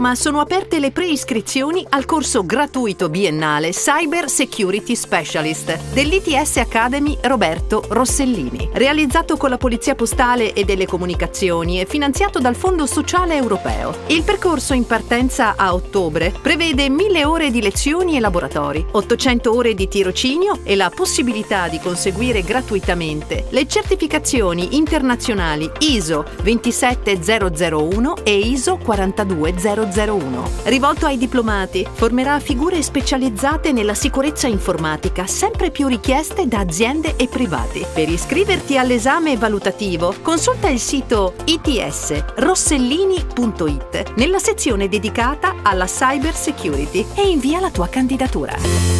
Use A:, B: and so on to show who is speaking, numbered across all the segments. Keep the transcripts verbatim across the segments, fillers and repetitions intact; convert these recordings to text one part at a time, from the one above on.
A: Roma sono aperte le preiscrizioni al corso gratuito biennale Cyber Security Specialist dell'I T S Academy Roberto Rossellini, realizzato con la Polizia Postale e delle Comunicazioni e finanziato dal Fondo Sociale Europeo. Il percorso in partenza a ottobre prevede mille ore di lezioni e laboratori, ottocento ore di tirocinio e la possibilità di conseguire gratuitamente le certificazioni internazionali I S O ventisettemilauno e I S O quarantaduemilauno. Rivolto ai diplomati, formerà figure specializzate nella sicurezza informatica, sempre più richieste da aziende e privati. Per iscriverti all'esame valutativo, consulta il sito i t s rossellini punto i t nella sezione dedicata alla cyber security e invia la tua candidatura.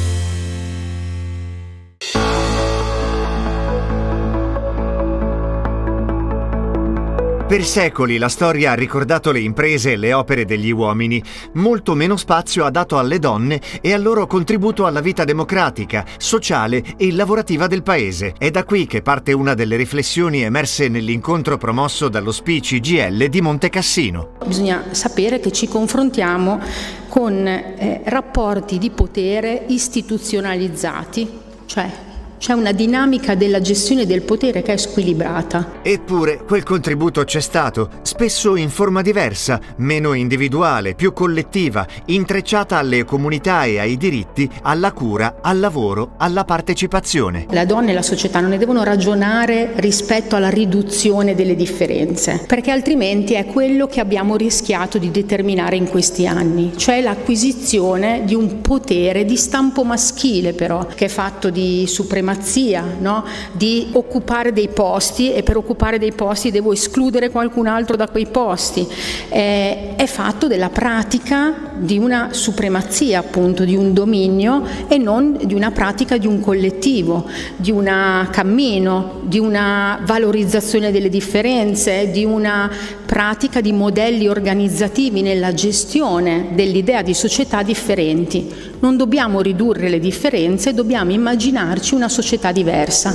B: Per secoli la storia ha ricordato le imprese e le opere degli uomini, molto meno spazio ha dato alle donne e al loro contributo alla vita democratica, sociale e lavorativa del paese. È da qui che parte una delle riflessioni emerse nell'incontro promosso dallo S P I C G I L di Montecassino.
C: Bisogna sapere che ci confrontiamo con eh, rapporti di potere istituzionalizzati, cioè c'è una dinamica della gestione del potere che è squilibrata.
B: Eppure quel contributo c'è stato, spesso in forma diversa, meno individuale, più collettiva, intrecciata alle comunità e ai diritti, alla cura, al lavoro, alla partecipazione.
C: La donna e la società non ne devono ragionare rispetto alla riduzione delle differenze, perché altrimenti è quello che abbiamo rischiato di determinare in questi anni, cioè l'acquisizione di un potere di stampo maschile, però, che è fatto di supremazia, no? Di occupare dei posti, e per occupare dei posti devo escludere qualcun altro da quei posti. Eh, è fatto della pratica di una supremazia, appunto, di un dominio e non di una pratica di un collettivo, di un cammino, di una valorizzazione delle differenze, di una pratica di modelli organizzativi nella gestione dell'idea di società differenti. Non dobbiamo ridurre le differenze, dobbiamo immaginarci una società diversa.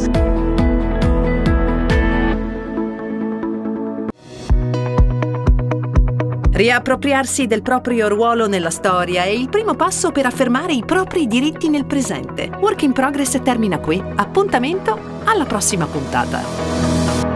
A: Riappropriarsi del proprio ruolo nella storia è il primo passo per affermare i propri diritti nel presente. Work in Progress termina qui. Appuntamento alla prossima puntata.